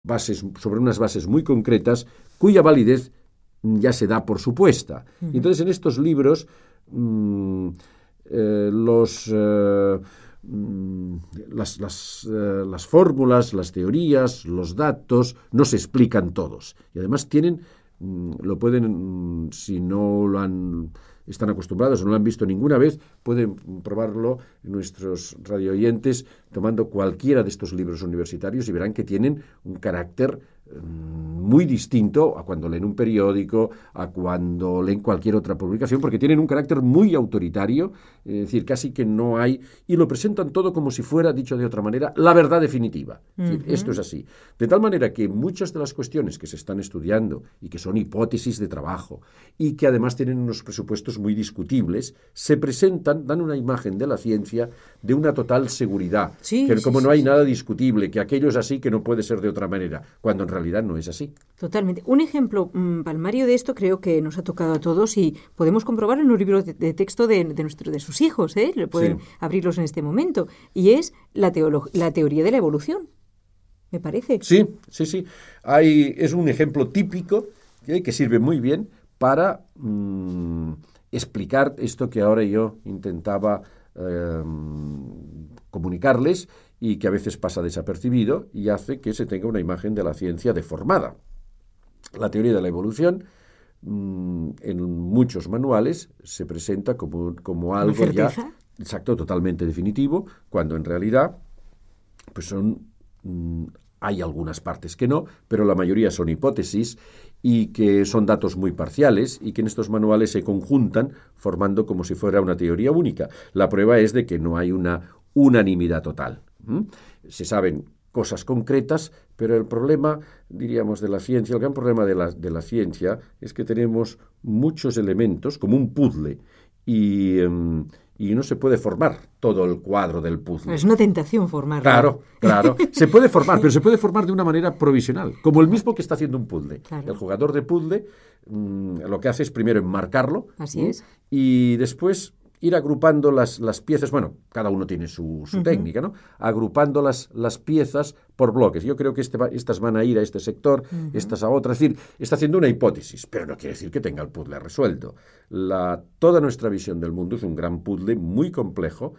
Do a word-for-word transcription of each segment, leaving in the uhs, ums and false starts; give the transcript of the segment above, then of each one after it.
bases, sobre unas bases muy concretas, cuya validez ya se da por supuesta. Uh-huh. Y entonces en estos libros mmm, eh, los, eh, mmm, las, las, eh, las fórmulas, las teorías, los datos no se explican todos. Y además tienen, mmm, lo pueden, mmm, si no lo han... están acostumbrados o no lo han visto ninguna vez, pueden probarlo nuestros radioyentes tomando cualquiera de estos libros universitarios y verán que tienen un carácter muy distinto a cuando leen un periódico, a cuando leen cualquier otra publicación, porque tienen un carácter muy autoritario, es decir, casi que no hay, y lo presentan todo como si fuera, dicho de otra manera, la verdad definitiva. Es decir, uh-huh. Esto es así. De tal manera que muchas de las cuestiones que se están estudiando y que son hipótesis de trabajo y que además tienen unos presupuestos muy discutibles, se presentan, dan una imagen de la ciencia de una total seguridad, sí, que sí, como sí, no hay sí. nada discutible, que aquello es así, que no puede ser de otra manera, cuando en realidad no es así. Totalmente. Un ejemplo mmm, palmario de esto creo que nos ha tocado a todos y podemos comprobarlo en los libros de, de texto de, de, nuestro, de sus hijos, ¿eh? Pueden sí. abrirlos en este momento, y es la, teolo- la teoría de la evolución, me parece. Sí, sí, sí. Hay, es un ejemplo típico ¿eh? que sirve muy bien para mmm, explicar esto que ahora yo intentaba eh, comunicarles y que a veces pasa desapercibido y hace que se tenga una imagen de la ciencia deformada. La teoría de la evolución, mmm, en muchos manuales, se presenta como, como algo ya exacto, totalmente definitivo, cuando en realidad pues son, mmm, hay algunas partes que no, pero la mayoría son hipótesis y que son datos muy parciales y que en estos manuales se conjuntan formando como si fuera una teoría única. La prueba es de que no hay una unanimidad total. ¿Mm? Se saben cosas concretas, pero el problema, diríamos, de la ciencia, el gran problema de la, de la ciencia es que tenemos muchos elementos, como un puzzle, y, um, y no se puede formar todo el cuadro del puzzle. Es una tentación formarlo. Claro, claro. Se puede formar, pero se puede formar de una manera provisional, como el mismo que está haciendo un puzzle. Claro. El jugador de puzzle mmm, lo que hace es primero enmarcarlo. Así es. Y después ir agrupando las, las piezas, bueno, cada uno tiene su, su uh-huh. técnica, ¿no? Agrupando las, las piezas por bloques. Yo creo que este va, estas van a ir a este sector, uh-huh. estas a otras. Es decir, está haciendo una hipótesis, pero no quiere decir que tenga el puzzle resuelto. La, toda nuestra visión del mundo es un gran puzzle muy complejo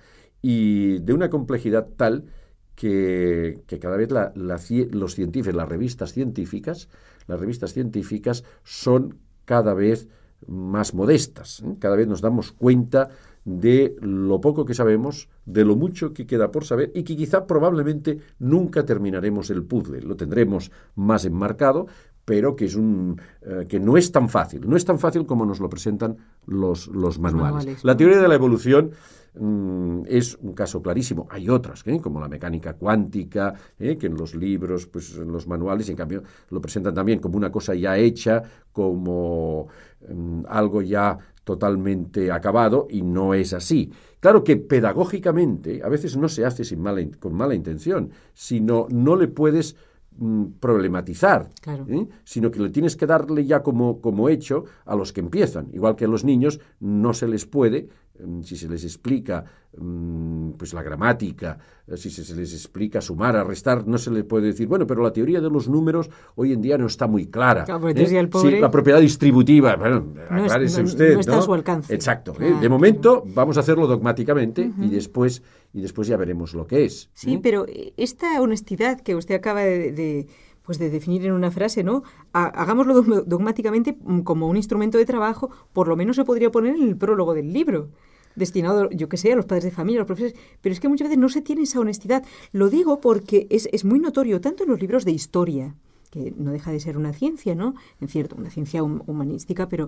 y de una complejidad tal que, que cada vez la, la, los científicos, las revistas científicas, las revistas científicas son cada vez más modestas. ¿eh? Cada vez nos damos cuenta de lo poco que sabemos, de lo mucho que queda por saber y que quizá probablemente nunca terminaremos el puzzle. Lo tendremos más enmarcado, pero que es un eh, que no es tan fácil. No es tan fácil como nos lo presentan los, los manuales. manuales. La teoría de la evolución mmm, es un caso clarísimo. Hay otras, ¿eh? como la mecánica cuántica, ¿eh? que en los libros, pues en los manuales, en cambio, lo presentan también como una cosa ya hecha, como mmm, algo ya totalmente acabado, y no es así. Claro que pedagógicamente a veces no se hace sin mala, con mala intención, sino no le puedes mm, problematizar, claro. ¿eh? sino que le tienes que darle ya como, como hecho a los que empiezan. Igual que a los niños no se les puede, si se les explica pues la gramática, si se les explica sumar, restar, no se les puede decir, bueno, pero la teoría de los números hoy en día no está muy clara. Claro, ¿eh? el pobre... sí, la propiedad distributiva, bueno, no aclárese es, no, usted, no está ¿no? a su alcance. Exacto. Claro, ¿eh? De momento claro. vamos a hacerlo dogmáticamente uh-huh. y después y después ya veremos lo que es. Sí, ¿eh? pero esta honestidad que usted acaba de, de pues de definir en una frase, ¿no? Hagámoslo dogmáticamente como un instrumento de trabajo, por lo menos se podría poner en el prólogo del libro, destinado, yo que sé, a los padres de familia, a los profesores, pero es que muchas veces no se tiene esa honestidad. Lo digo porque es, es muy notorio, tanto en los libros de historia, que no deja de ser una ciencia, ¿no? En cierto, una ciencia humanística, pero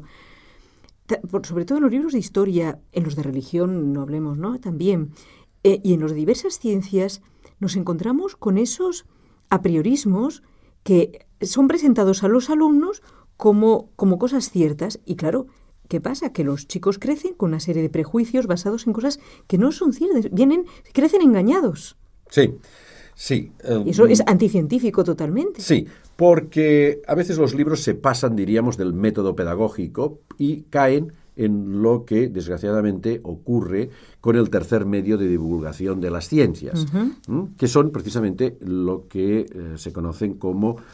ta, por, sobre todo en los libros de historia, en los de religión, no hablemos, ¿no? También, eh, y en los de diversas ciencias, nos encontramos con esos apriorismos que son presentados a los alumnos como, como cosas ciertas, y claro, ¿qué pasa? Que los chicos crecen con una serie de prejuicios basados en cosas que no son ciertas, vienen, crecen engañados. Sí, sí. Um, y eso es anticientífico totalmente. Sí, porque a veces los libros se pasan, diríamos, del método pedagógico y caen en lo que, desgraciadamente, ocurre con el tercer medio de divulgación de las ciencias, uh-huh. ¿m? que son precisamente lo que eh, se conocen como